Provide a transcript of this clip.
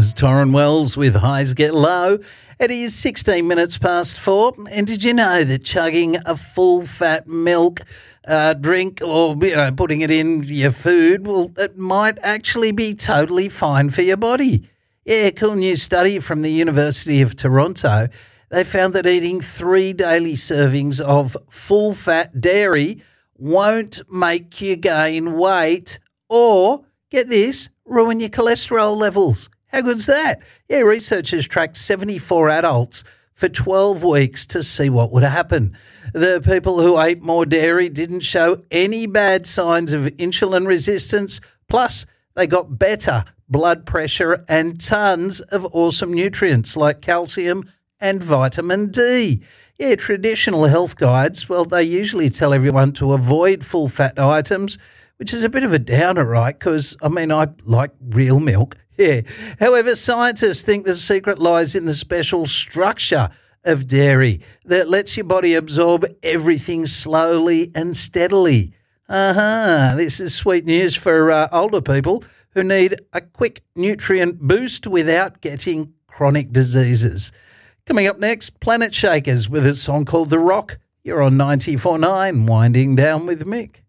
was Torrin Wells with Highs Get Low. It is 16 minutes past 4. And did you know that chugging a full-fat milk drink or putting it in your food, it might actually be totally fine for your body? Yeah, cool new study from the University of Toronto. They found that eating 3 daily servings of full-fat dairy won't make you gain weight or, get this, ruin your cholesterol levels. How good's that? Yeah, researchers tracked 74 adults for 12 weeks to see what would happen. The people who ate more dairy didn't show any bad signs of insulin resistance, plus they got better blood pressure and tons of awesome nutrients like calcium and vitamin D. Yeah, traditional health guides, well, they usually tell everyone to avoid full-fat items, which is a bit of a downer, right? Because, I like real milk. Yeah. However, scientists think the secret lies in the special structure of dairy that lets your body absorb everything slowly and steadily. This is sweet news for older people who need a quick nutrient boost without getting chronic diseases. Coming up next, Planet Shakers with a song called The Rock. You're on 94.9, Winding Down with Mick.